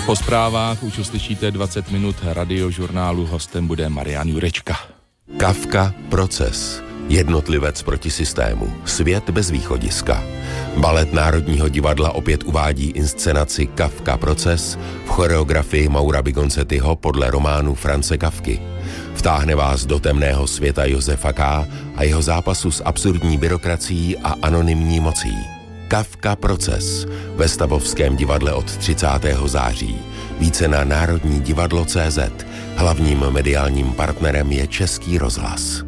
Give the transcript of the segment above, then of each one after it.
Po zprávách už uslyšíte 20 minut radiožurnálu, hostem bude Marian Jurečka. Kafka Proces. Jednotlivec proti systému. Svět bez východiska. Balet Národního divadla opět uvádí inscenaci Kafka Proces v choreografii Maura Bigonzettiho podle románu France Kafky. Vtáhne vás do temného světa Josefa K. a jeho zápasu s absurdní byrokracií a anonymní mocí. Kafka Proces ve Stavovském divadle od 30. září. Více na Národní divadlo.cz. Hlavním mediálním partnerem je Český rozhlas.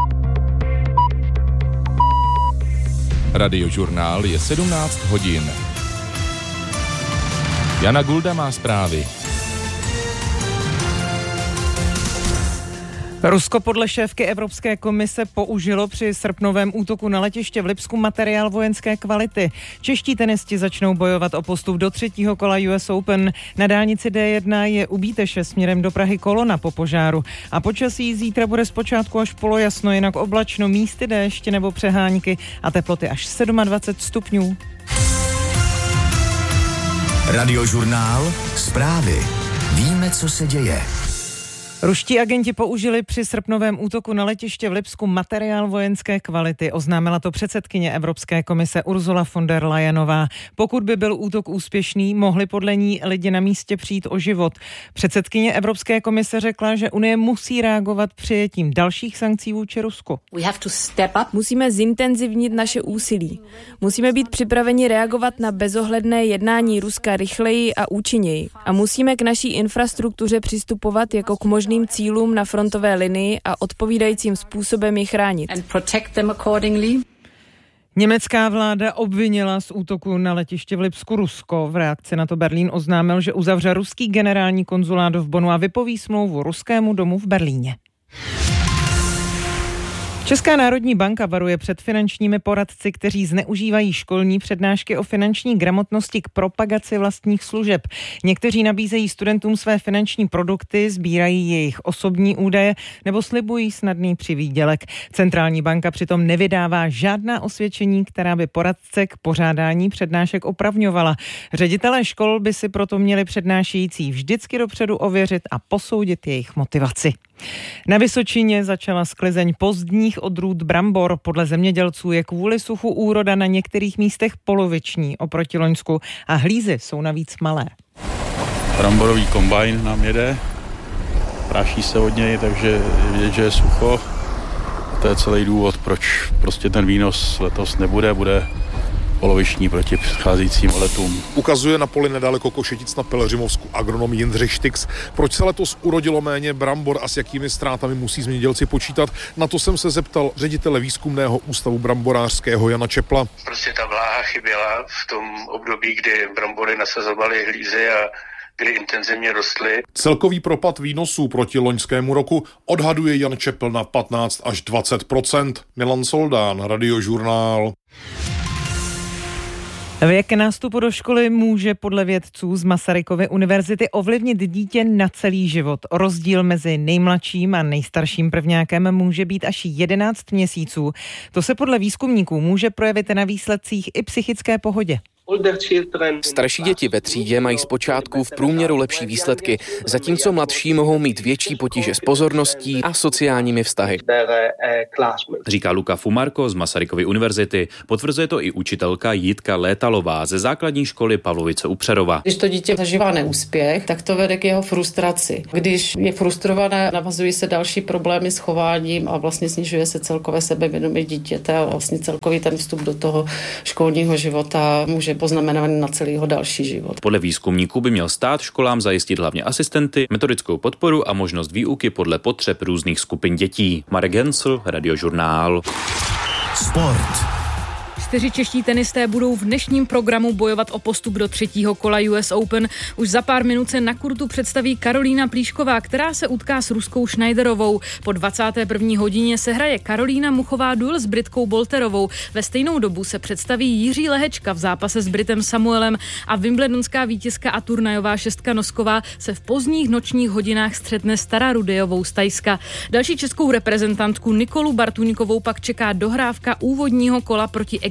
Radiožurnál je 17 hodin. Jana Gulda má zprávy. Rusko podle šéfky Evropské komise použilo při srpnovém útoku na letiště v Lipsku materiál vojenské kvality. Čeští tenisti začnou bojovat o postup do 3. kola US Open. Na dálnici D1 je u Bíteše směrem do Prahy kolona po požáru. A počasí zítra bude zpočátku až polojasno, jinak oblačno, místy déšť nebo přehánky a teploty až 27 stupňů. Radiožurnál, zprávy. Víme, co se děje. Ruští agenti použili při srpnovém útoku na letiště v Lipsku materiál vojenské kvality. Oznámila to předsedkyně Evropské komise Ursula von der Leyenová. Pokud by byl útok úspěšný, mohli podle ní lidi na místě přijít o život. Předsedkyně Evropské komise řekla, že Unie musí reagovat přijetím dalších sankcí vůči Rusku. Musíme zintenzivnit naše úsilí. Musíme být připraveni reagovat na bezohledné jednání Ruska rychleji a účinněji. A musíme k naší infrastruktuře přistupovat jako k možným cílům na frontové linii a odpovídajícím způsobem je chránit. Německá vláda obvinila z útoku na letiště v Lipsku Rusko. V reakci na to Berlín oznámil, že uzavře ruský generální konzulát v Bonnu a vypoví smlouvu ruskému domu v Berlíně. Česká národní banka varuje před finančními poradci, kteří zneužívají školní přednášky o finanční gramotnosti k propagaci vlastních služeb. Někteří nabízejí studentům své finanční produkty, sbírají jejich osobní údaje nebo slibují snadný přivýdělek. Centrální banka přitom nevydává žádná osvědčení, která by poradce k pořádání přednášek opravňovala. Ředitelé škol by si proto měli přednášející vždycky dopředu ověřit a posoudit jejich motivaci. Na Vysočině začala sklizeň pozdních odrůd brambor. Podle zemědělců je kvůli suchu úroda na některých místech poloviční oproti loňsku a hlízy jsou navíc malé. Bramborový kombajn nám jede, práší se od něj, takže je vidět, že je sucho. To je celý důvod, proč prostě ten výnos letos bude poloviční proti předcházejícím letům. Ukazuje na poli nedaleko Košetic na Pelhřimovsku agronom Jindřich Štix. Proč se letos urodilo méně brambor a s jakými ztrátami musí zemědělci počítat? Na to jsem se zeptal ředitele výzkumného ústavu bramborářského Jana Čepla. Prostě ta vláha chyběla v tom období, kdy brambory nasazovaly hlízy a kdy intenzivně rostly. Celkový propad výnosů proti loňskému roku odhaduje Jan Čepl na 15 až 20%. Milan Soldán, Radiožurnál. Věk nástupu do školy může podle vědců z Masarykovy univerzity ovlivnit dítě na celý život. Rozdíl mezi nejmladším a nejstarším prvňákem může být až 11 měsíců. To se podle výzkumníků může projevit na výsledcích i psychické pohodě. Starší děti ve třídě mají zpočátku v průměru lepší výsledky, zatímco mladší mohou mít větší potíže s pozorností a sociálními vztahy. Říká Luka Fumarko z Masarykovy univerzity. Potvrzuje to i učitelka Jitka Létalová ze základní školy Pavlovice u Přerova. Když to dítě zažívá neúspěch, tak to vede k jeho frustraci. Když je frustrované, navazují se další problémy s chováním a vlastně snižuje se celkové sebevědomí dítěte a vlastně celkový ten vstup do toho školního života může poznamenaný na celý jeho další život. Podle výzkumníků by měl stát školám zajistit hlavně asistenty, metodickou podporu a možnost výuky podle potřeb různých skupin dětí. Marek Hensl, Radiožurnál. Sport. 4 čeští tenisté budou v dnešním programu bojovat o postup do 3. kola US Open. Už za pár minut se na kurtu představí Karolína Plíšková, která se utká s Ruskou Schneiderovou. Po 21. hodině se hraje Karolína Muchová duel s Britkou Bolterovou. Ve stejnou dobu se představí Jiří Lehečka v zápase s Britem Samuelem a wimbledonská vítězka a turnajová šestka Nosková se v pozdních nočních hodinách střetne s Tara Rudejovou z Thajska. Další českou reprezentantku Nikolu Bartuňkovou pak čeká dohrávka úvodního kola proti Egyptu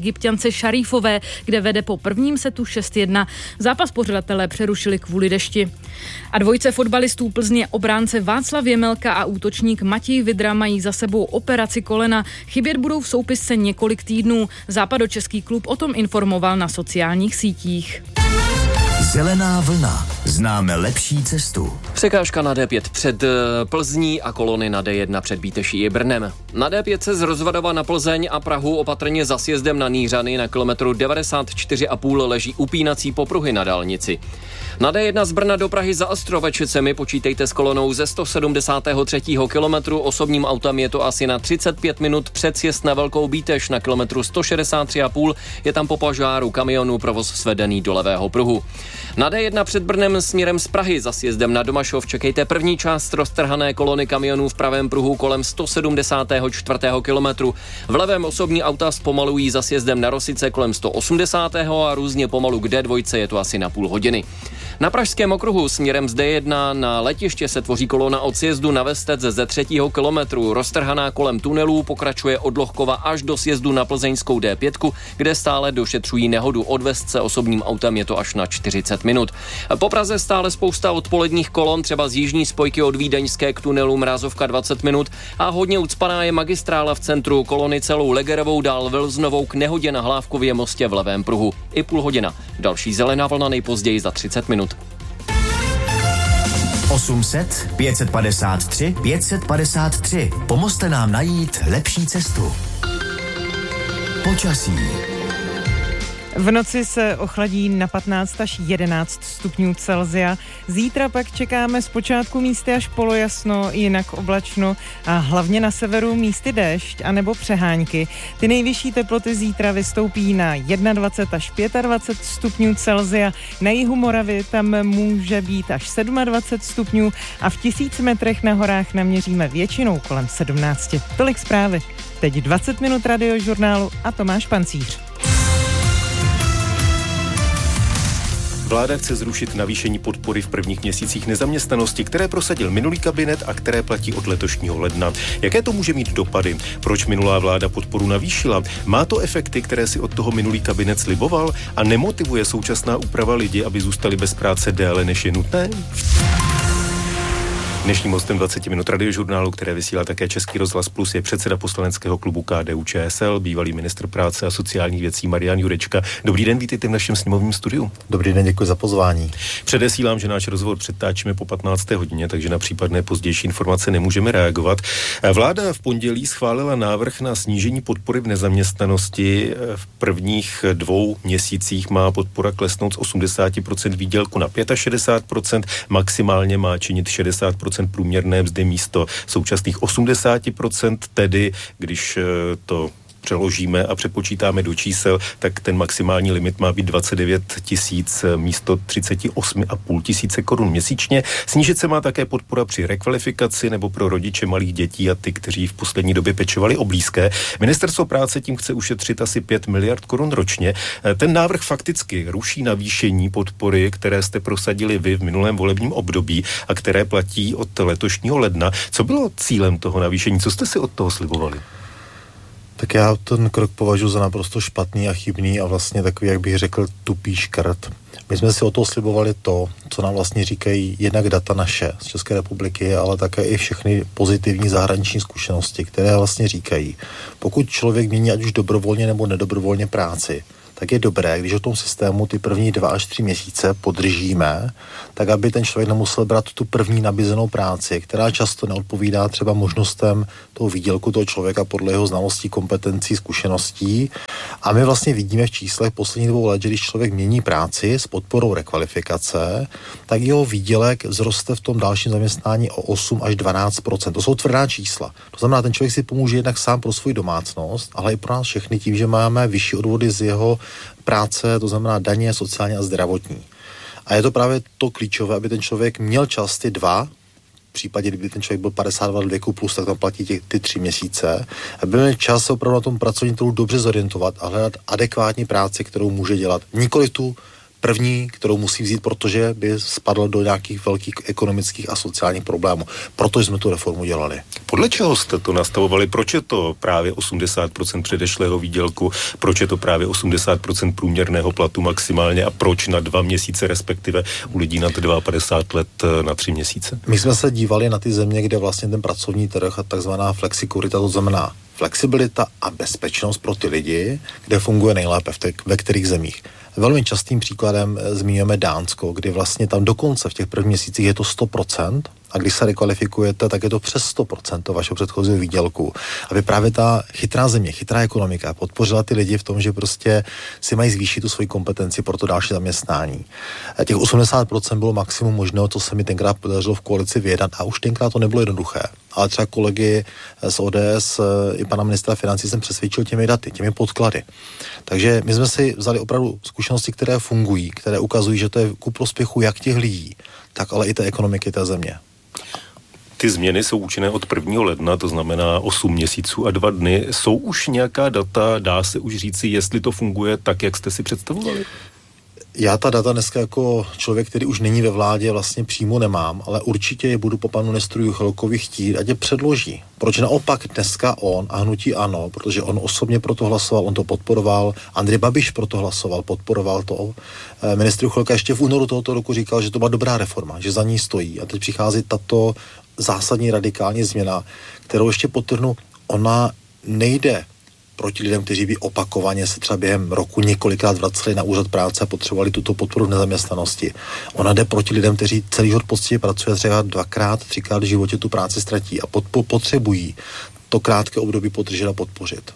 Egypťance Šarífové, kde vede po prvním setu 6-1. Zápas pořadatelé přerušili kvůli dešti. A dvojice fotbalistů Plzně, obránce Václav Jemelka a útočník Matěj Vidra, mají za sebou operaci kolena. Chybět budou v soupisce několik týdnů. Západočeský klub o tom informoval na sociálních sítích. Zelená vlna. Známe lepší cestu. Překážka na D5 před Plzní a kolony na D1 před Bíteší i Brnem. Na D5 se z Rozvadova na Plzeň a Prahu opatrně za sjezdem na Nýřany na kilometru 94,5 leží upínací popruhy na dálnici. Na D1 z Brna do Prahy za Ostrovečicemi počítejte s kolonou ze 173. kilometru. Osobním autem je to asi na 35 minut. Předsjezd na Velkou Bíteš na kilometru 163,5 je tam po požáru kamionu provoz svedený do levého pruhu. Na D1 před Brnem směrem z Prahy za sjezdem na Domašov čekejte první část roztrhané kolony kamionů v pravém pruhu kolem 174. kilometru. V levém osobní auta zpomalují za sjezdem na Rosice kolem 180. a různě pomalu k D2 je to asi na půl hodiny. Na pražském okruhu směrem z D1 na letiště se tvoří kolona od sjezdu na Vestec ze 3. kilometru. Roztrhaná kolem tunelů pokračuje od Lohkova až do sjezdu na plzeňskou D5, kde stále došetřují nehodu. Od Vestce osobním autem je to až na 40 minut. Po Praze stále spousta odpoledních kolon, třeba z jižní spojky od Vídeňské k tunelu Mrázovka 20 minut a hodně ucpaná je magistrála v centru, kolony celou Legerovou dál Vilznovou k nehodě na Hlávkově mostě v levém pruhu. I půl hodina. Další zelená vlna nejpozději za 30 minut. 800 553 553. Pomozte nám najít lepší cestu. Počasí. V noci se ochladí na 15 až 11 stupňů Celsia. Zítra pak čekáme zpočátku místy až polojasno, jinak oblačno a hlavně na severu místy déšť anebo přehánky. Ty nejvyšší teploty zítra vystoupí na 21 až 25 stupňů Celsia. Na jihu Moravy tam může být až 27 stupňů a v 1000 metrech na horách naměříme většinou kolem 17. Tolik zprávy. Teď 20 minut radiožurnálu a Tomáš Pancíř. Vláda chce zrušit navýšení podpory v prvních měsících nezaměstnanosti, které prosadil minulý kabinet a které platí od letošního ledna. Jaké to může mít dopady? Proč minulá vláda podporu navýšila? Má to efekty, které si od toho minulý kabinet sliboval? A nemotivuje současná úprava lidi, aby zůstali bez práce déle, než je nutné? Dnešním hostem 20 minut radiožurnálu, které vysílá také Český rozhlas Plus, je předseda poslaneckého klubu KDU-ČSL, bývalý ministr práce a sociálních věcí Marian Jurečka. Dobrý den, vítejte v našem sněmovním studiu. Dobrý den, děkuji za pozvání. Předesílám, že náš rozhovor přetáčíme po 15. hodině, takže na případné pozdější informace nemůžeme reagovat. Vláda v pondělí schválila návrh na snížení podpory v nezaměstnanosti. V prvních 2 měsících má podpora klesnout z 80% výdělku na 65%, maximálně má činit 60% průměrné mzdy místo současných 80%, tedy když to přeložíme a přepočítáme do čísel, tak ten maximální limit má být 29 000 místo 38 500 korun měsíčně. Snížit se má také podpora při rekvalifikaci nebo pro rodiče malých dětí a ty, kteří v poslední době pečovali o blízké. Ministerstvo práce tím chce ušetřit asi 5 miliard korun ročně. Ten návrh fakticky ruší navýšení podpory, které jste prosadili vy v minulém volebním období a které platí od letošního ledna. Co bylo cílem toho navýšení? Co jste si od toho slibovali? Tak já ten krok považuji za naprosto špatný a chybný a vlastně takový, jak bych řekl, tupý škrt. My jsme si o to slibovali to, co nám vlastně říkají jednak data naše z České republiky, ale také i všechny pozitivní zahraniční zkušenosti, které vlastně říkají, pokud člověk mění ať už dobrovolně nebo nedobrovolně práci, tak je dobré, když o tom systému ty první 2 až 3 měsíce podržíme, tak aby ten člověk nemusel brát tu první nabízenou práci, která často neodpovídá třeba možnostem toho výdělku toho člověka podle jeho znalostí, kompetencí, zkušeností. A my vlastně vidíme v číslech posledních 2 let, že když člověk mění práci s podporou rekvalifikace, tak jeho výdělek vzroste v tom dalším zaměstnání o 8 až 12%. To jsou tvrdá čísla. To znamená, ten člověk si pomůže jednak sám pro svou domácnost, ale i pro nás všechny tím, že máme vyšší odvody z jeho práce, to znamená daně, sociální a zdravotní. A je to právě to klíčové, aby ten člověk měl čas ty 2, v případě, kdyby ten člověk byl 52 let věku plus, tak tam platí ty 3 měsíce, aby měl čas se opravdu na tom pracovním trhu dobře zorientovat a hledat adekvátní práci, kterou může dělat. Nikoli tu první, kterou musí vzít, protože by spadl do nějakých velkých ekonomických a sociálních problémů. Proto jsme tu reformu dělali. Podle čeho jste to nastavovali? Proč je to právě 80% předešlého výdělku? Proč je to právě 80% průměrného platu maximálně a proč na 2 měsíce, respektive u lidí nad 52 let na 3 měsíce? My jsme se dívali na ty země, kde vlastně ten pracovní trh a takzvaná flexikurita, to znamená flexibilita a bezpečnost pro ty lidi, kde funguje nejlépe, ve kterých zemích. Velmi častým příkladem zmiňujeme Dánsko, kdy vlastně tam dokonce v těch prvních měsících je to 100%, a když se rekvalifikujete, tak je to přes 100% vašeho předchozího výdělku. Aby právě ta chytrá země, chytrá ekonomika podpořila ty lidi v tom, že prostě si mají zvýšit tu svoji kompetenci pro to další zaměstnání. Těch 80% bylo maximum možného, co se mi tenkrát podařilo v koalici vyjednat, a už tenkrát to nebylo jednoduché. Ale třeba kolegy z ODS i pana ministra financí jsem přesvědčil těmi daty, těmi podklady. Takže my jsme si vzali opravdu zkušenosti, které fungují, které ukazují, že to je ku prospěchu jak těch lidí, tak ale i té ekonomiky té země. Ty změny jsou účinné od 1. ledna, to znamená 8 měsíců a 2 dny. Jsou už nějaká data, dá se už říci, jestli to funguje tak, jak jste si představovali? Já ta data dneska jako člověk, který už není ve vládě, vlastně přímo nemám, ale určitě je budu po panu ministru Juchelkovi chtít, ať je předloží. Proč naopak dneska on a hnutí ANO, protože on osobně proto hlasoval, on to podporoval, Andrej Babiš proto hlasoval, podporoval to. Ministr Juchelka ještě v únoru tohoto roku říkal, že to byla dobrá reforma, že za ní stojí. A teď přichází tato zásadní radikální změna, kterou ještě podtrhnu, ona nejde proti lidem, kteří by opakovaně se třeba během roku několikrát vraceli na úřad práce a potřebovali tuto podporu v nezaměstnanosti. Ona jde proti lidem, kteří celý život poctivě pracují, třeba 2krát, 3krát v životě tu práci ztratí a potřebují to krátké období podržet a podpořit.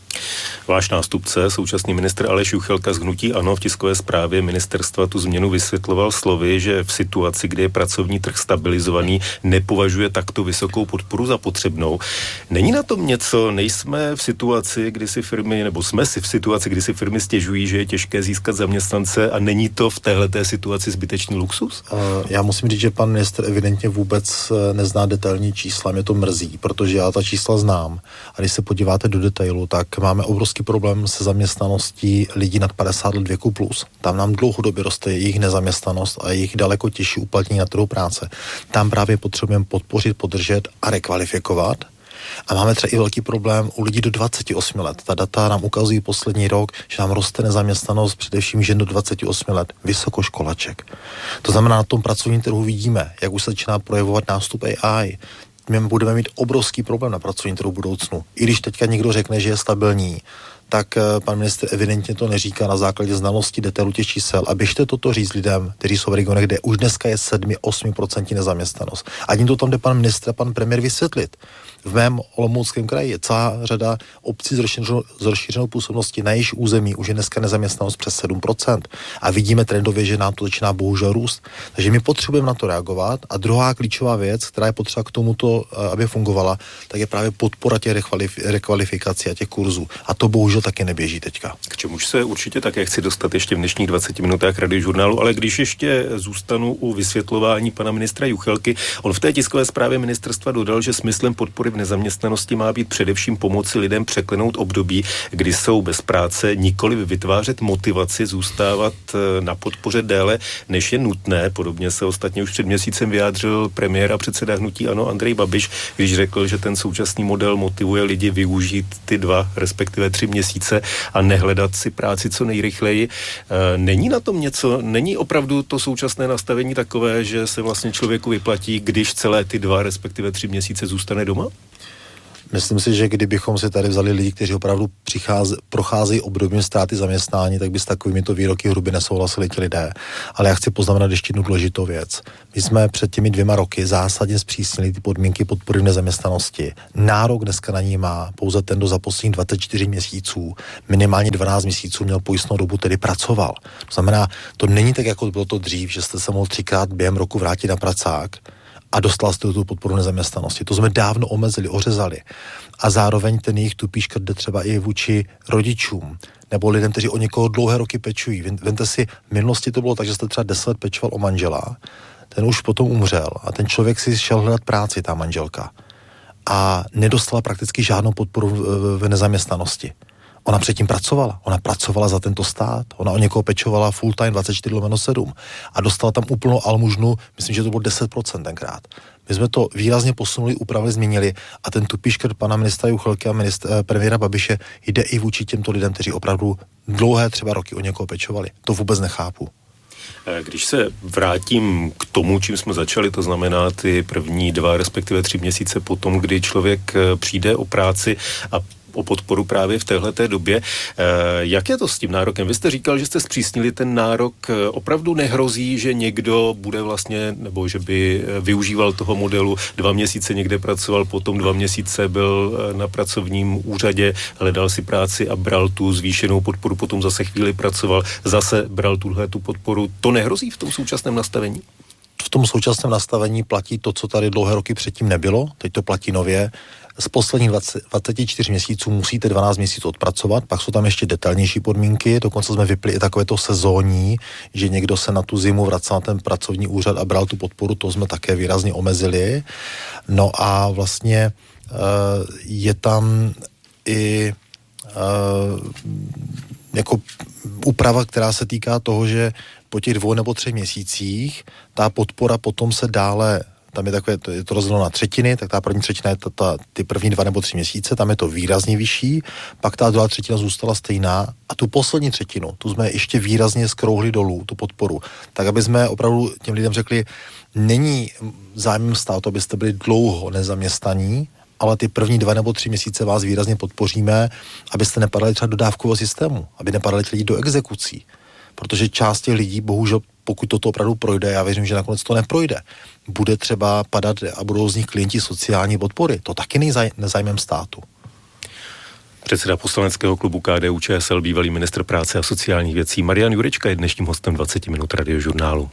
Váš nástupce, současný ministr Aleš Juchelka z hnutí ANO v tiskové zprávě ministerstva tu změnu vysvětloval slovy, že v situaci, kdy je pracovní trh stabilizovaný, nepovažuje takto vysokou podporu za potřebnou. Není na tom něco? Nejsme v situaci, kdy si firmy, nebo jsme si v situaci, kdy si firmy stěžují, že je těžké získat zaměstnance, a není to v téhleté situaci zbytečný luxus? Já musím říct, že pan ministr evidentně vůbec nezná detailní čísla. Mě to mrzí, protože já ta čísla znám. A když se podíváte do detailu, tak máme obrovský problém se zaměstnaností lidí nad 50 let věku plus. Tam nám dlouhodobě roste jejich nezaměstnanost a jejich daleko těžší uplatnění na trhu práce. Tam právě potřebujeme podpořit, podržet a rekvalifikovat. A máme třeba i velký problém u lidí do 28 let. Ta data nám ukazují poslední rok, že nám roste nezaměstnanost především žen do 28 let, vysokoškolaček. To znamená, na tom pracovním trhu vidíme, jak už se začíná projevovat nástup AI. My budeme mít obrovský problém na pracovním trhu v budoucnu. I když teďka někdo řekne, že je stabilní, tak pan ministr evidentně to neříká na základě znalosti detailu těch čísel. A běžte toto říct lidem, kteří jsou v regionech, kde už dneska je 7-8% nezaměstnanost. A tím to tam jde pan ministr a pan premiér vysvětlit. V mém Olomouckém kraji je celá řada obcí s rozšířenou působností, na jejich území už je dneska nezaměstnanost přes 7%. A vidíme trendově, že nám to začíná bohužel růst. Takže my potřebujeme na to reagovat. A druhá klíčová věc, která je potřeba k tomuto, aby fungovala, tak je právě podpora těch rekvalifikací a těch kurzů. A to bohužel taky neběží teďka. K čemuž se určitě také chci dostat ještě v dnešních 20 minutách Radiožurnálu, ale když ještě zůstanu u vysvětlování pana ministra Juchelky, on v té tiskové zprávě ministerstva dodal, že smyslem podpory v nezaměstnanosti má být především pomoci lidem překlenout období, kdy jsou bez práce, nikoli vytvářet motivaci zůstávat na podpoře déle, než je nutné. Podobně se ostatně už před měsícem vyjádřil premiér a předseda hnutí ANO Andrej Babiš, když řekl, že ten současný model motivuje lidi využít ty 2, respektive 3 měsíce a nehledat si práci co nejrychleji. Není na tom něco? Není opravdu to současné nastavení takové, že se vlastně člověku vyplatí, když celé ty 2, respektive 3 měsíce zůstane doma? Myslím si, že kdybychom si tady vzali lidi, kteří opravdu procházejí obdobím ztráty zaměstnání, tak by s takovými to výroky hrubě nesouhlasili ti lidé. Ale já chci poznamenat ještě jednu důležitou věc. My jsme před těmi 2 roky zásadně zpřísnili ty podmínky podpory v nezaměstnanosti. Nárok dneska na ní má pouze ten, kdo za posledních 24 měsíců, minimálně 12 měsíců měl pojistnou dobu, tedy pracoval. To znamená, to není tak, jako bylo to dřív, že jste se mohl 3krát během roku vrátit na pracák a dostal jste tu podporu nezaměstnanosti. To jsme dávno omezili, ořezali. A zároveň ten jejich tupý škrt jde třeba i vůči rodičům nebo lidem, kteří o někoho dlouhé roky pečují. Vemte si, v minulosti to bylo tak, že jste třeba 10 let pečoval o manžela, ten už potom umřel a ten člověk si šel hledat práci, ta manželka. A nedostala prakticky žádnou podporu v nezaměstnanosti. Ona předtím pracovala. Ona pracovala za tento stát. Ona o někoho pečovala full time 24/7 a dostala tam úplnou almužnu, myslím, že to bylo 10% tenkrát. My jsme to výrazně posunuli, upravili, změnili a ten tupý škrt pana ministra Juchelky a premiéra Babiše jde i vůči těmto lidem, kteří opravdu dlouhé třeba roky o někoho pečovali. To vůbec nechápu. Když se vrátím k tomu, čím jsme začali, to znamená ty první 2, respektive 3 měsíce potom, kdy člověk přijde o práci a o podporu právě v téhleté době. Jak je to s tím nárokem? Vy jste říkal, že jste zpřísnili ten nárok. Opravdu nehrozí, že někdo bude vlastně, nebo že by využíval toho modelu, 2 měsíce někde pracoval, potom 2 měsíce byl na pracovním úřadě, hledal si práci a bral tu zvýšenou podporu, potom zase chvíli pracoval, zase bral tu podporu. To nehrozí v tom současném nastavení? V tom současném nastavení platí to, co tady dlouhé roky předtím nebylo, teď to platí nově. Z posledních 24 měsíců musíte 12 měsíců odpracovat, pak jsou tam ještě detailnější podmínky, dokonce jsme vypli i takovéto sezónní, že někdo se na tu zimu vracel na ten pracovní úřad a bral tu podporu, to jsme také výrazně omezili. No a vlastně je tam i jako úprava, která se týká toho, že po těch 2 nebo 3 měsících ta podpora potom se dále, tam je takové, je to rozděleno na třetiny, tak ta první třetina je ty první 2 nebo 3 měsíce, tam je to výrazně vyšší, pak ta druhá třetina zůstala stejná a tu poslední třetinu, tu jsme ještě výrazně skrouhli dolů, tu podporu, tak aby jsme opravdu těm lidem řekli, není zájmem státu, abyste byli dlouho nezaměstnaní, ale ty první 2 nebo 3 měsíce vás výrazně podpoříme, abyste nepadali třeba do dávkového systému, aby nepadali lidi do exekucí. Protože část těch lidí, bohužel, pokud toto opravdu projde, já věřím, že nakonec to neprojde, bude třeba padat a budou z nich klienti sociální podpory. To taky není zájmem státu. Předseda poslaneckého klubu KDU-ČSL, bývalý ministr práce a sociálních věcí Marian Jurečka je dnešním hostem 20 minut Radiožurnálu.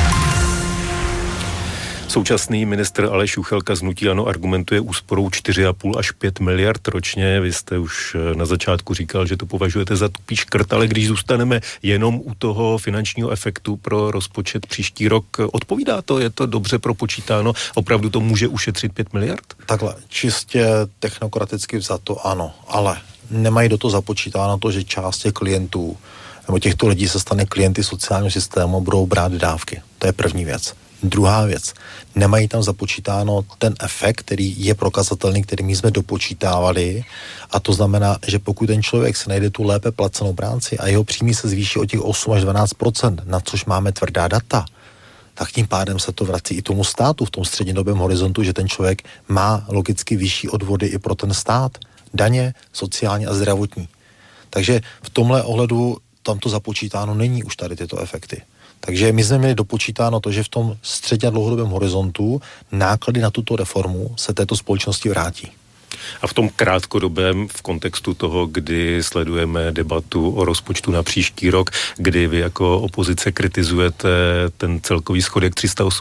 Současný ministr Aleš Juchelka z hnutí ANO argumentuje úsporou 4,5 až 5 miliard ročně. Vy jste už na začátku říkal, že to považujete za tupý škrt, ale když zůstaneme jenom u toho finančního efektu pro rozpočet příští rok, odpovídá to? Je to dobře propočítáno? Opravdu to může ušetřit 5 miliard? Takhle, čistě technokraticky vzato ano, ale nemají do toho započítáno to, že část těch klientů nebo těchto lidí se stane klienty sociálního systému a budou brát dávky. To je první věc. Druhá věc, nemají tam započítáno ten efekt, který je prokazatelný, který my jsme dopočítávali, a to znamená, že pokud ten člověk se najde tu lépe placenou práci a jeho příjmy se zvýší o těch 8 až 12%, na což máme tvrdá data, tak tím pádem se to vrací i tomu státu v tom střednědobém horizontu, že ten člověk má logicky vyšší odvody i pro ten stát, daně, sociální a zdravotní. Takže v tomhle ohledu tam to započítáno není už tady tyto efekty. Takže my jsme měli dopočítáno to, že v tom středně a dlouhodobém horizontu náklady na tuto reformu se této společnosti vrátí. A v tom krátkodobém, v kontextu toho, kdy sledujeme debatu o rozpočtu na příští rok, kdy vy jako opozice kritizujete ten celkový schodek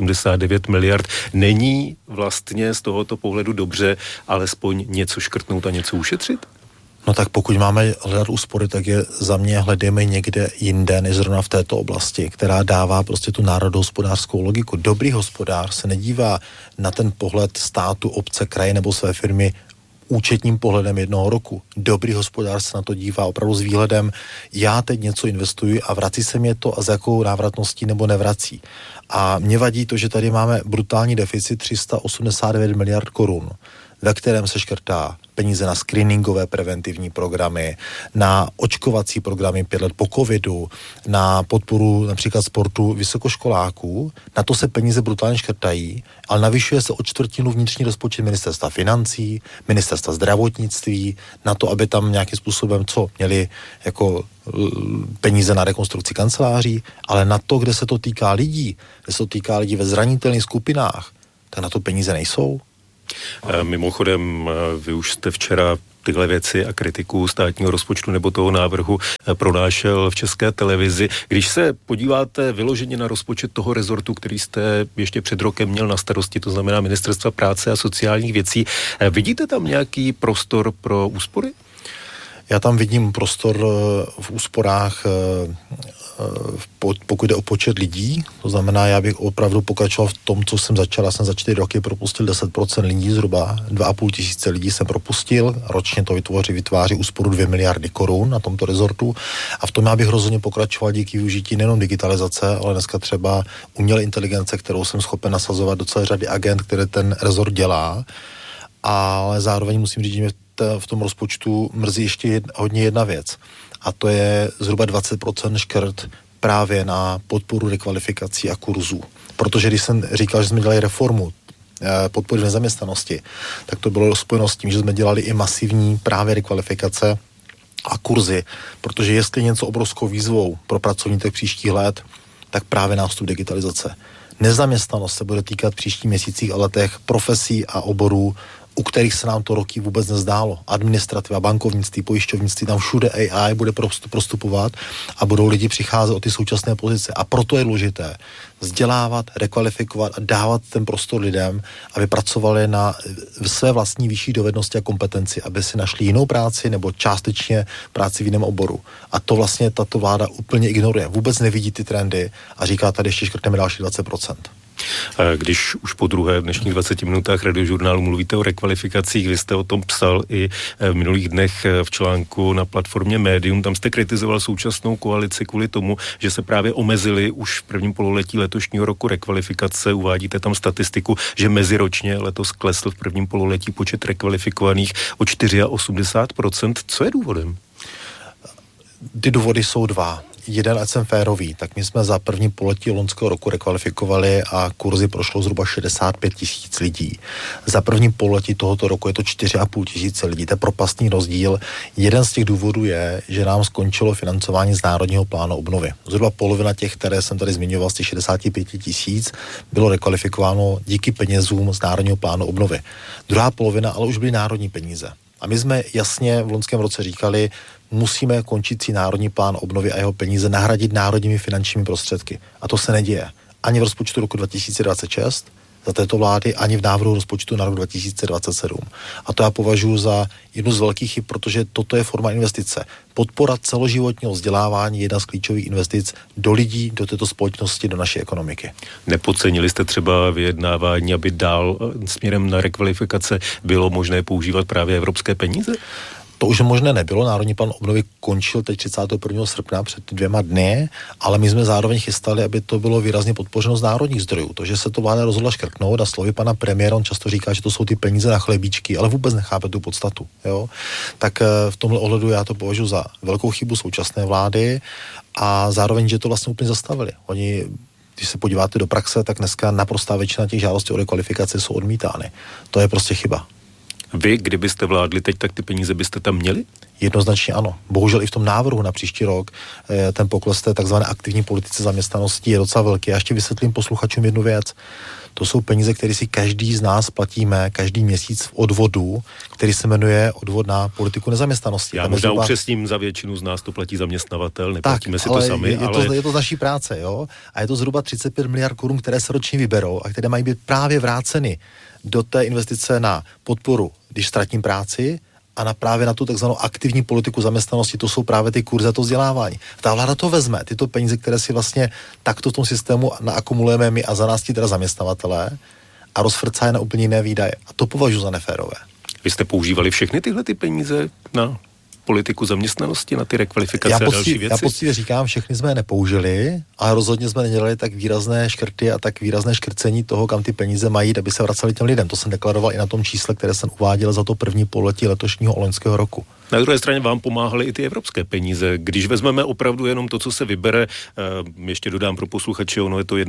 389 miliard, není vlastně z tohoto pohledu dobře alespoň něco škrtnout a něco ušetřit? No tak pokud máme hledat úspory, tak je za mě hledejme někde jinde, než zrovna v této oblasti, která dává prostě tu národohospodářskou logiku. Dobrý hospodář se nedívá na ten pohled státu, obce, kraje nebo své firmy účetním pohledem jednoho roku. Dobrý hospodář se na to dívá opravdu s výhledem, já teď něco investuji a vrací se mě to a s jakou návratností nebo nevrací. A mě vadí to, že tady máme brutální deficit 389 miliard korun, ve kterém se škrtá peníze na screeningové preventivní programy, na očkovací programy 5 let po covidu, na podporu například sportu vysokoškoláků. Na to se peníze brutálně škrtají, ale navyšuje se o 1/4 vnitřní rozpočet ministerstva financí, ministerstva zdravotnictví, na to, aby tam nějakým způsobem měli jako peníze na rekonstrukci kanceláří, ale na to, kde se to týká lidí, kde se to týká lidí ve zranitelných skupinách, tak na to peníze nejsou. Mimochodem, vy už jste včera tyhle věci a kritiku státního rozpočtu nebo toho návrhu pronášel v České televizi. Když se podíváte vyloženě na rozpočet toho rezortu, který jste ještě před rokem měl na starosti, to znamená Ministerstva práce a sociálních věcí, vidíte tam nějaký prostor pro úspory? Já tam vidím prostor v úsporách pokud jde o počet lidí, to znamená, já bych opravdu pokračoval v tom, co jsem začal. Já jsem za 4 roky propustil 10% lidí, zhruba 2,5 tisíce lidí jsem propustil, ročně to vytváří úsporu 2 miliardy korun na tomto rezortu a v tom já bych rozhodně pokračoval díky využití nejenom digitalizace, ale dneska třeba umělé inteligence, kterou jsem schopen nasazovat do celé řady agent, které ten rezort dělá, ale zároveň musím říct, že v tom rozpočtu mrzí ještě hodně jedna věc a to je zhruba 20% škrt právě na podporu rekvalifikací a kurzů. Protože když jsem říkal, že jsme dělali reformu podpory v nezaměstnanosti, tak to bylo spojeno s tím, že jsme dělali i masivní právě rekvalifikace a kurzy, protože jestli něco obrovskou výzvou pro pracovníky příštích let, tak právě nástup digitalizace. Nezaměstnanost se bude týkat příštích měsících a letech profesí a oborů, u kterých se nám to roky vůbec nezdálo. Administrativa, bankovnictví, pojišťovnictví, tam všude AI bude prostupovat a budou lidi přicházet o ty současné pozice. A proto je důležité vzdělávat, rekvalifikovat a dávat ten prostor lidem, aby pracovali na své vlastní vyšší dovednosti a kompetenci, aby si našli jinou práci nebo částečně práci v jiném oboru. A to vlastně tato vláda úplně ignoruje. Vůbec nevidí ty trendy a říká, tady ještě škrtneme další 20%. Když už po druhé v dnešních 20 minutách Radiožurnálu mluvíte o rekvalifikacích, vy jste o tom psal i v minulých dnech v článku na platformě Medium, tam jste kritizoval současnou koalici kvůli tomu, že se právě omezili už v prvním pololetí letošního roku rekvalifikace, uvádíte tam statistiku, že meziročně letos klesl v prvním pololetí počet rekvalifikovaných o 84%. Co je důvodem? Ty důvody jsou dva. Jeden, ať jsem férový, tak my jsme za první pololetí loňského roku rekvalifikovali a kurzy prošlo zhruba 65 tisíc lidí. Za první pololetí tohoto roku je to 4,5 tisíce lidí. To je propastný rozdíl. Jeden z těch důvodů je, že nám skončilo financování z Národního plánu obnovy. Zhruba polovina těch, které jsem tady zmiňoval, z těch 65 tisíc, bylo rekvalifikováno díky penězům z Národního plánu obnovy. Druhá polovina ale už byly národní peníze. A my jsme jasně v loňském roce říkali, musíme končící národní plán obnovy a jeho peníze nahradit národními finančními prostředky. A to se neděje. Ani v rozpočtu roku 2026 za této vlády, ani v návrhu rozpočtu na rok 2027. A to já považuji za jednu z velkých chyb, protože toto je forma investice. Podpora celoživotního vzdělávání je jedna z klíčových investic do lidí, do této společnosti, do naší ekonomiky. Nepodcenili jste třeba vyjednávání, aby dál směrem na rekvalifikace bylo možné používat právě evropské peníze? To už možné nebylo, Národní plán obnovy končil teď 31. srpna před 2 dny, ale my jsme zároveň chystali, aby to bylo výrazně podpořeno z národních zdrojů. To, že se to vláda rozhodla škrtnout a slovy pana premiéra, on často říká, že to jsou ty peníze na chlebíčky, ale vůbec nechápe tu podstatu. Jo? Tak v tomhle ohledu já to považuji za velkou chybu současné vlády a zároveň, že to vlastně úplně zastavili. Oni, když se podíváte do praxe, tak dneska naprostá většina těch žádostí o rekvalifikaci jsou odmítány. To je prostě chyba. Vy, kdybyste vládli teď, tak ty peníze byste tam měli? Jednoznačně ano. Bohužel i v tom návrhu na příští rok ten pokles té takzvané aktivní politice zaměstnanosti je docela velký. Já ještě vysvětlím posluchačům jednu věc. To jsou peníze, které si každý z nás platíme každý měsíc v odvodu, který se jmenuje odvod na politiku nezaměstnanosti. Já možná upřesním, za většinu z nás to platí zaměstnavatel, neplatíme si to sami. Je to z naší práce, jo? A je to zhruba 35 miliard korun, které se ročně vyberou a které mají být právě vráceny do té investice na podporu, když ztratím práci, a právě na tu takzvanou aktivní politiku zaměstnanosti, to jsou právě ty kurzy a to vzdělávání. Ta vláda to vezme, tyto peníze, které si vlastně takto v tom systému naakumulujeme my a za nás ti teda zaměstnavatelé a rozfrcá je na úplně jiné výdaje. A to považuji za neférové. Vy jste používali všechny tyhle ty peníze na politiku zaměstnanosti, na ty rekvalifikace a další věci? Já poctivě říkám, všechny jsme je nepoužili, ale rozhodně jsme nedělali tak výrazné škrty a tak výrazné škrcení toho, kam ty peníze mají, aby se vraceli těm lidem. To jsem deklaroval i na tom čísle, které jsem uváděl za to první pololetí letošního loňského roku. Na druhé straně vám pomáhaly i ty evropské peníze. Když vezmeme opravdu jenom to, co se vybere, ještě dodám pro posluchače, ono je to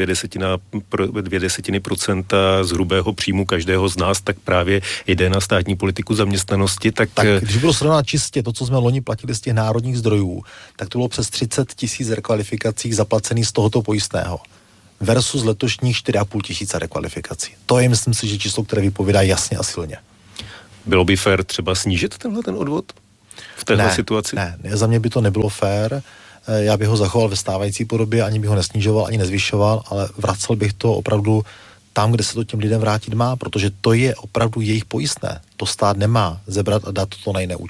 1,2% z hrubého příjmu každého z nás, tak právě jde na státní politiku zaměstnanosti. Tak když bylo srovnat čistě to, co jsme loni platili z těch národních zdrojů, tak to bylo přes 30 000 rekvalifikací zaplacených z tohoto pojistného versus letošních 4,5 tisíce rekvalifikací. To je, myslím si, že číslo, které vypovídá jasně a silně. Bylo by fér třeba snížit tenhle ten odvod v téhle situaci? Ne, za mě by to nebylo fér. Já bych ho zachoval ve stávající podobě, ani bych ho nesnižoval, ani nezvyšoval, ale vracel bych to opravdu tam, kde se to těm lidem vrátit má, protože to je opravdu jejich pojistné. To stát nemá zebrat a dát to na jiné účely.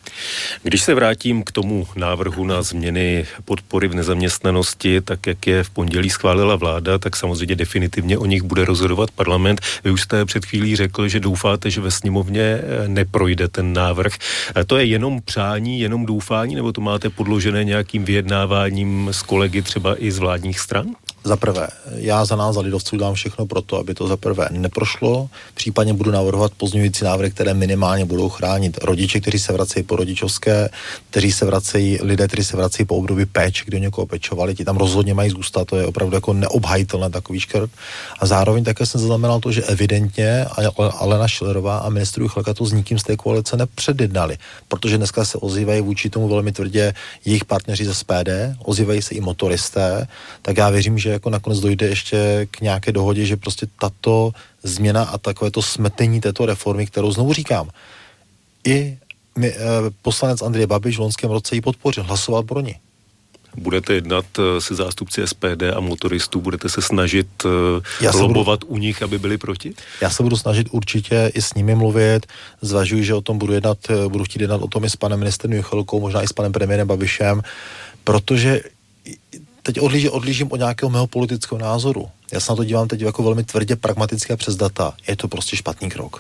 Když se vrátím k tomu návrhu na změny podpory v nezaměstnanosti, tak jak je v pondělí schválila vláda, tak samozřejmě definitivně o nich bude rozhodovat parlament. Vy už jste před chvílí řekl, že doufáte, že ve sněmovně neprojde ten návrh. To je jenom přání, jenom doufání, nebo to máte podložené nějakým vyjednáváním s kolegy třeba i z vládních stran? Za prvé, já za nás, za lidovců, dám všechno pro to, aby to za prvé neprošlo. Případně budu navrhovat pozměňující návrhy, které minimálně budou chránit rodiče, kteří se vracejí po rodičovské, lidé, kteří se vracejí po období péče, kdy o někoho pečovali, ti tam rozhodně mají zůstat, to je opravdu jako neobhajitelné takový škrt. A zároveň také jsem zaznamenal to, že evidentně Alena Schillerová a ministr Juchelka to s nikým z té koalice nepředjednali, protože dneska se ozývají vůči tomu velmi tvrdě jejich partneři ze SPD, ozývají se i motoristé, tak já věřím, že jako nakonec dojde ještě k nějaké dohodě, že prostě tato změna a takové to smetení této reformy, kterou znovu říkám, i poslanec Andrej Babiš v loňském roce ji podpořil, hlasoval pro ní. Budete jednat se zástupci SPD a motoristů, budete se snažit lobovat u nich, aby byli proti? Já se budu snažit určitě i s nimi mluvit, zvažuji, že o tom budu chtít jednat o tom i s panem ministrem Juchelkou, možná i s panem premiérem Babišem, protože teď odlížím od nějakého mého politického názoru. Já se na to dívám teď jako velmi tvrdě pragmaticky a přes data. Je to prostě špatný krok.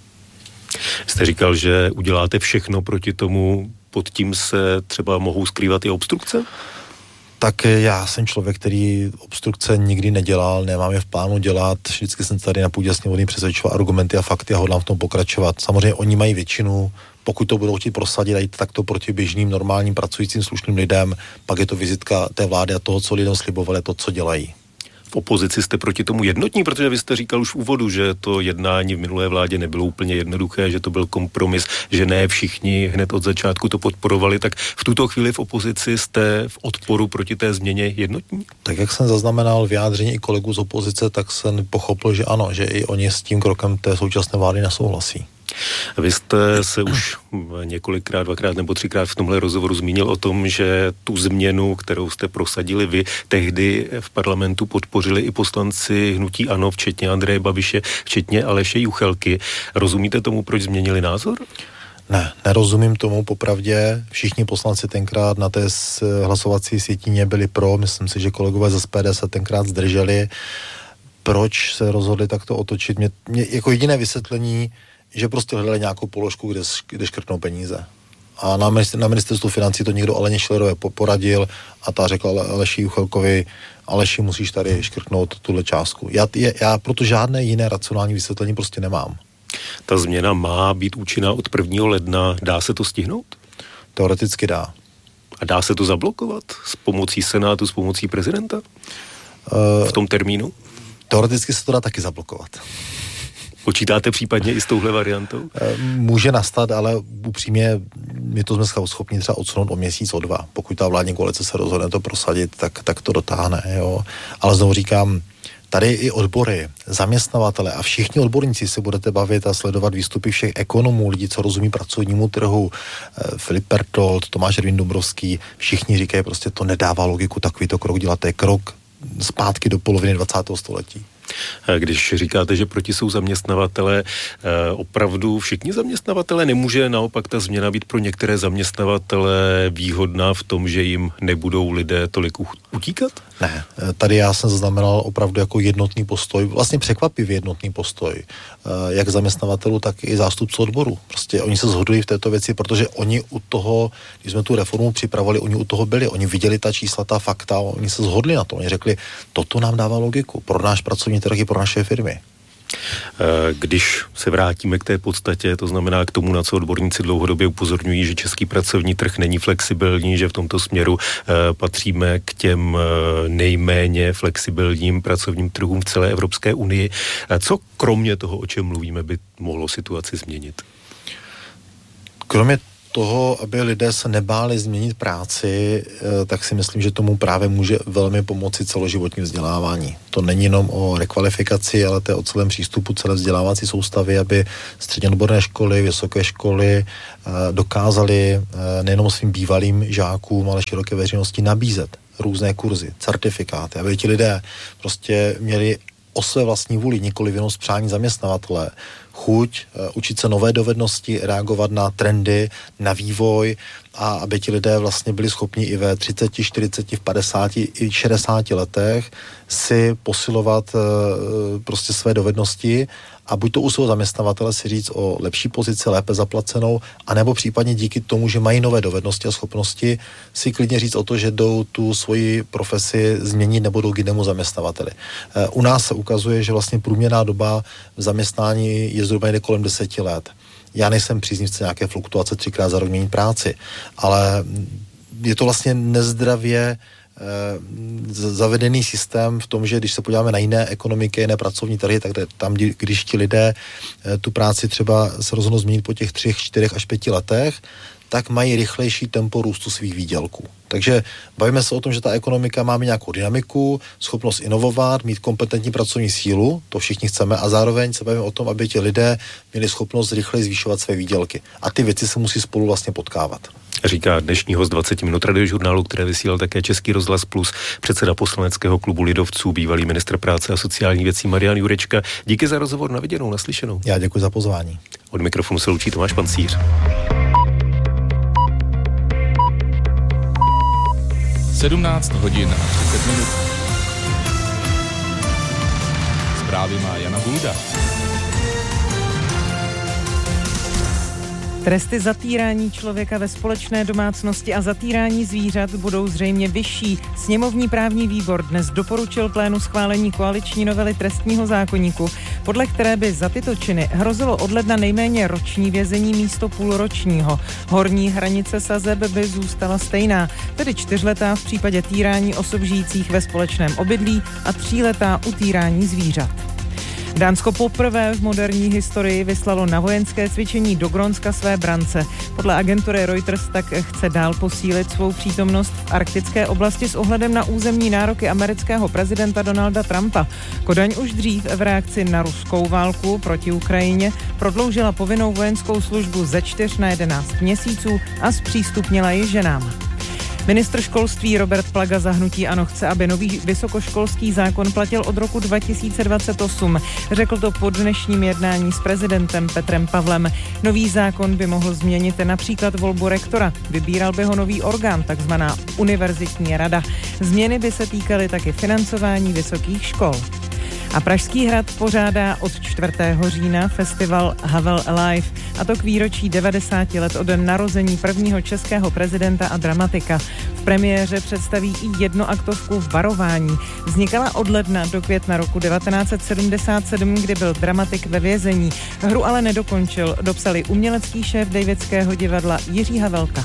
Jste říkal, že uděláte všechno proti tomu, pod tím se třeba mohou skrývat i obstrukce? Tak já jsem člověk, který obstrukce nikdy nedělal, nemám je v plánu dělat, vždycky jsem tady na půdě sněmovny přesvědčoval argumenty a fakty a hodlám v tom pokračovat. Samozřejmě oni mají většinu, pokud to budou chtít prosadit a jít takto proti běžným, normálním, pracujícím, slušným lidem, pak je to vizitka té vlády a toho, co lidem slibovali, to, co dělají. V opozici jste proti tomu jednotní, protože vy jste říkal už v úvodu, že to jednání v minulé vládě nebylo úplně jednoduché, že to byl kompromis, že ne všichni hned od začátku to podporovali, tak v tuto chvíli v opozici jste v odporu proti té změně jednotní? Tak jak jsem zaznamenal vyjádření i kolegů z opozice, tak jsem pochopil, že ano, že i oni s tím krokem té současné vlády nesouhlasí. Vy jste se už několikrát, dvakrát nebo třikrát v tomhle rozhovoru zmínil o tom, že tu změnu, kterou jste prosadili vy, tehdy v parlamentu podpořili i poslanci hnutí ANO, včetně Andreje Babiše, včetně Aleše Juchelky. Rozumíte tomu, proč změnili názor? Ne, nerozumím tomu popravdě. Všichni poslanci tenkrát na té hlasovací sjetině byli pro, myslím si, že kolegové ze SPD se tenkrát zdrželi. Proč se rozhodli takto otočit? Mě jako jediné vysvětlení, že prostě hledali nějakou položku, kde škrtnou peníze. A na ministerstvu financí to někdo Aleně Schillerové poradil a ta řekla Aleši Juchelkovi, Aleši, musíš tady škrtnout tuhle částku. Já proto žádné jiné racionální vysvětlení prostě nemám. Ta změna má být účinná od 1. ledna. Dá se to stihnout? Teoreticky dá. A dá se to zablokovat s pomocí Senátu, s pomocí prezidenta? V tom termínu? Teoreticky se to dá taky zablokovat. Počítáte případně i s touhle variantou? Může nastat, ale upřímně my to jsme schopni třeba odsunout o měsíc, o 2. Pokud ta vládní koalice se rozhodne to prosadit, tak to dotáhne. Jo. Ale znovu říkám, tady i odbory, zaměstnavatele a všichni odborníci se budete bavit a sledovat výstupy všech ekonomů, lidí, co rozumí pracovnímu trhu, Filip Pertold, Tomáš Erwin-Dombrovský, všichni říkají, prostě to nedává logiku takovýto krok dělat, to je krok zpátky do poloviny 20. století. Když říkáte, že proti jsou zaměstnavatele, opravdu všichni zaměstnavatele, nemůže naopak ta změna být pro některé zaměstnavatele výhodná v tom, že jim nebudou lidé tolik utíkat? Ne, tady já jsem zaznamenal opravdu jako jednotný postoj, vlastně překvapivě jednotný postoj, jak zaměstnavatelů, tak i zástupců odboru. Prostě oni se shodují v této věci, protože oni u toho, když jsme tu reformu připravovali, oni u toho byli, oni viděli ta čísla, ta fakta, oni se shodli na to, oni řekli, toto nám dává logiku pro náš pracovní trh i pro naše firmy. Když se vrátíme k té podstatě, to znamená k tomu, na co odborníci dlouhodobě upozorňují, že český pracovní trh není flexibilní, že v tomto směru patříme k těm nejméně flexibilním pracovním trhům v celé Evropské unii. Co kromě toho, o čem mluvíme, by mohlo situaci změnit? Kromě toho, aby lidé se nebáli změnit práci, tak si myslím, že tomu právě může velmi pomoci celoživotní vzdělávání. To není jenom o rekvalifikaci, ale to je o celém přístupu celé vzdělávací soustavy, aby středně odborné školy, vysoké školy dokázaly nejenom svým bývalým žákům, ale široké veřejnosti nabízet různé kurzy, certifikáty, aby ti lidé prostě měli o své vlastní vůli, nikoli jenom z přání zaměstnavatele, chuť učit se nové dovednosti, reagovat na trendy, na vývoj a aby ti lidé vlastně byli schopni i ve 30, 40, v 50 i 60 letech si posilovat prostě své dovednosti a buď to u svého zaměstnavatele si říct o lepší pozici, lépe zaplacenou, anebo případně díky tomu, že mají nové dovednosti a schopnosti, si klidně říct o to, že jdou tu svoji profesi změnit nebo jdou k jinému zaměstnavateli. U nás se ukazuje, že vlastně průměrná doba v zaměstnání je zhruba někde kolem 10 let. Já nejsem příznivce nějaké fluktuace 3krát za rok měnit práci, ale je to vlastně nezdravě zavedený systém v tom, že když se podíváme na jiné ekonomiky, jiné pracovní trhy, tak tam, když ti lidé tu práci třeba se rozhodnou změnit po těch 3, 4 až 5 letech, tak mají rychlejší tempo růstu svých výdělků. Takže bavíme se o tom, že ta ekonomika má mít nějakou dynamiku, schopnost inovovat, mít kompetentní pracovní sílu, to všichni chceme, a zároveň se bavíme o tom, aby ti lidé měli schopnost rychleji zvyšovat své výdělky. A ty věci se musí spolu vlastně potkávat. Říká dnešní host 20 minut radiožurnálu, které vysílal také Český rozhlas Plus, předseda poslaneckého klubu lidovců, bývalý ministr práce a sociálních věcí Marian Jurečka. Díky za rozhovor, na viděnou, naslyšenou. Já děkuji za pozvání. Od mikrofonu se loučí Tomáš Pancíř. 17 hodin a 30 minut. Zprávy má Jana Bulda. Tresty za týrání člověka ve společné domácnosti a za týrání zvířat budou zřejmě vyšší. Sněmovní právní výbor dnes doporučil plénu schválení koaliční novely trestního zákoníku, podle které by za tyto činy hrozilo od ledna nejméně roční vězení místo půlročního. Horní hranice sazeb by zůstala stejná, tedy 4letá v případě týrání osob žijících ve společném obydlí a 3letá u týrání zvířat. Dánsko poprvé v moderní historii vyslalo na vojenské cvičení do Grónska své brance. Podle agentury Reuters tak chce dál posílit svou přítomnost v arktické oblasti s ohledem na územní nároky amerického prezidenta Donalda Trumpa. Kodaň už dřív v reakci na ruskou válku proti Ukrajině prodloužila povinnou vojenskou službu ze 4 na 11 měsíců a zpřístupnila ji ženám. Ministr školství Robert Plaga za hnutí ANO chce, aby nový vysokoškolský zákon platil od roku 2028. Řekl to po dnešním jednání s prezidentem Petrem Pavlem. Nový zákon by mohl změnit například volbu rektora. Vybíral by ho nový orgán, takzvaná univerzitní rada. Změny by se týkaly taky financování vysokých škol. A Pražský hrad pořádá od 4. října festival Havel Alive, a to k výročí 90 let od narození prvního českého prezidenta a dramatika. V premiéře představí i jednoaktovku v Varování. Vznikala od ledna do května roku 1977, kdy byl dramatik ve vězení. Hru ale nedokončil, dopsali umělecký šéf Davidského divadla Jiří Havelka.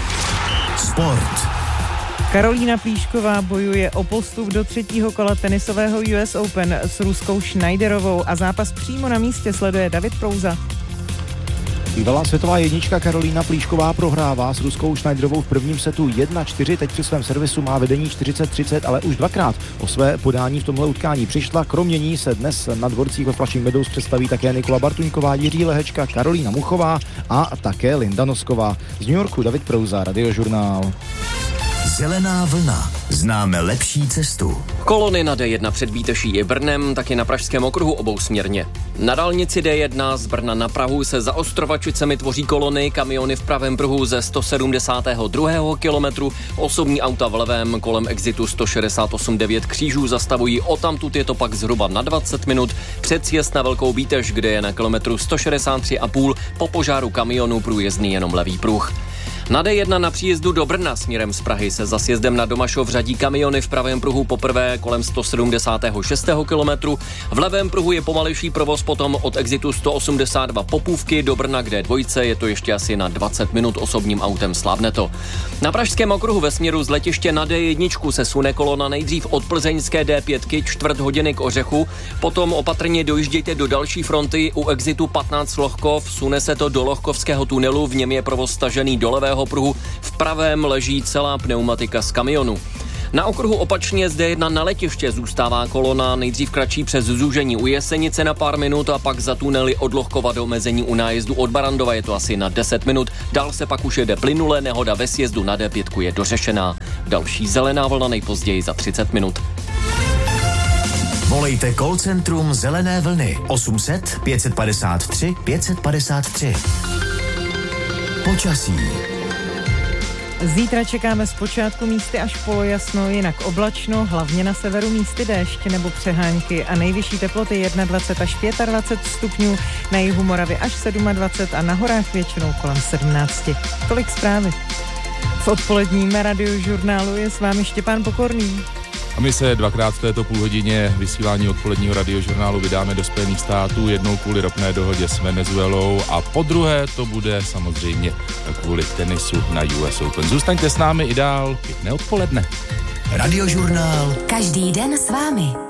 Sport. Karolína Plíšková bojuje o postup do 3. kola tenisového US Open s ruskou Schneiderovou a zápas přímo na místě sleduje David Prouza. Bývalá světová jednička Karolína Plíšková prohrává s ruskou Schneiderovou v prvním setu 1-4, teď při svém servisu má vedení 40-30, ale už dvakrát o své podání v tomhle utkání přišla. Kromě ní se dnes na dvorcích ve Flushing Meadows představí také Nikola Bartuňková, Jiří Lehečka, Karolína Muchová a také Linda Nosková. Z New Yorku David Prouza, Radiožurnál. Zelená vlna. Známe lepší cestu. Kolony na D1 před Bíteší i Brnem, taky na Pražském okruhu obousměrně. Na dálnici D1 z Brna na Prahu se za Ostrovačicemi tvoří kolony, kamiony v pravém pruhu ze 172. kilometru, osobní auta v levém kolem exitu 168,9 Křížů zastavují, odtamtud je to pak zhruba na 20 minut, předsjezd na Velkou Bítež, kde je na kilometru 163,5 po požáru kamionu průjezdný jenom levý pruh. Na D1 na příjezdu do Brna směrem z Prahy se za sjezdem na Domašov řadí kamiony v pravém pruhu poprvé kolem 176. kilometru. V levém pruhu je pomalejší provoz potom od exitu 182 Popůvky do Brna, kde dvojce je to ještě asi na 20 minut osobním autem, slábne to. Na Pražském okruhu ve směru z letiště na D1 se sune kolona nejdřív od plzeňské D5 čtvrt hodiny k Ořechu, potom opatrně dojíždějte do další fronty u exitu 15 Lohkov, sune se to do Lohkovského tunelu, v něm je provoz stažený do levého pruhu, v pravém leží celá pneumatika z kamionu. Na okruhu opačně z D1 na letiště zůstává kolona, nejdřív kratší přes zúžení u Jesenice na pár minut a pak za tunely od Lohkova do omezení u nájezdu od Barandova, je to asi na 10 minut. Dál se pak už jede plynule, nehoda ve sjezdu na D5 je dořešená. Další zelená vlna nejpozději za 30 minut. Volejte call centrum Zelené vlny 800 553 553. Počasí. Zítra čekáme zpočátku místy až polojasno, jinak oblačno, hlavně na severu místy déšť nebo přehánky a nejvyšší teploty 21 až 25 stupňů, na jihu Moravy až 27 a na horách většinou kolem 17. Tolik zprávy. V odpoledním radiožurnálu je s vámi Štěpán Pokorný. A my se dvakrát v této půlhodině vysílání odpoledního radiožurnálu vydáme do Spojených států, jednou kvůli ropné dohodě s Venezuelou a po druhé to bude samozřejmě kvůli tenisu na US Open. Zůstaňte s námi i dál, pěkné odpoledne. Radiožurnál. Každý den s vámi.